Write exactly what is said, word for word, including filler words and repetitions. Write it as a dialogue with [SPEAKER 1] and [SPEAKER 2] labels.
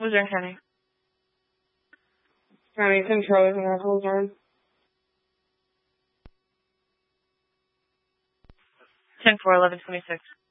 [SPEAKER 1] Who's there, Kenny?
[SPEAKER 2] Kenny, controllers and assholes are.
[SPEAKER 1] ten four eleven twenty six.